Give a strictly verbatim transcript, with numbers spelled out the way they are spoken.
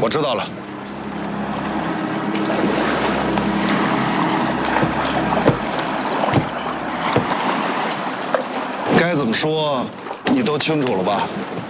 我知道了。该怎么说，你都清楚了吧？